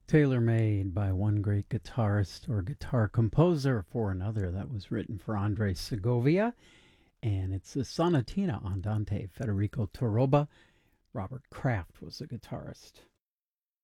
Tailor-made by one great guitarist or guitar composer for another. That was written for Andres Segovia, and it's the Sonatina Andante, Federico Toroba. Robert Kraft was the guitarist.